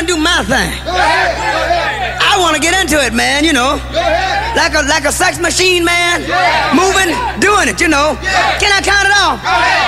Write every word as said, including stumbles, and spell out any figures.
do my thing. I want to get into it, man, you know. Like a like a sex machine, man. Moving, doing it, you know. Can I count it off?